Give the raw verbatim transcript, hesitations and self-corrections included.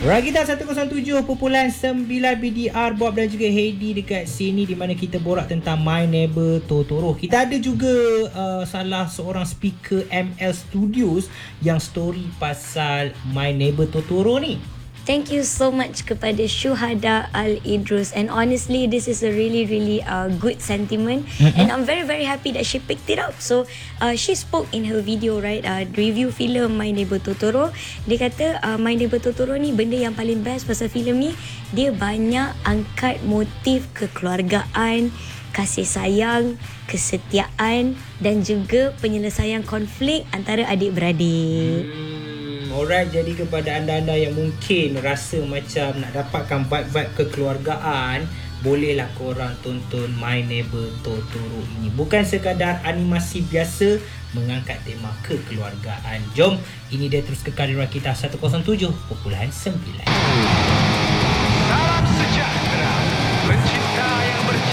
Ragita seratus tujuh perpuluhan sembilan B D R Bob dan juga Heidi dekat sini, di mana kita borak tentang My Neighbor Totoro. Kita ada juga uh, salah seorang speaker M L Studios yang story pasal My Neighbor Totoro ni. Thank you so much kepada Syuhada Al-Idrus, and honestly this is a really really uh, good sentiment, mm-hmm. and I'm very very happy that she picked it up. So uh, she spoke in her video, right, uh, review filem My Neighbor Totoro. Dia kata uh, My Neighbor Totoro ni benda yang paling best pasal filem ni, dia banyak angkat motif kekeluargaan, kasih sayang, kesetiaan dan juga penyelesaian konflik antara adik-beradik. Hmm. Alright, jadi kepada anda-anda yang mungkin rasa macam nak dapatkan vibe-vibe kekeluargaan, bolehlah korang tonton My Neighbor Totoro ini. Bukan sekadar animasi biasa, mengangkat tema kekeluargaan. Jom, ini dia terus kekal di Rakita seratus tujuh perpuluhan sembilan.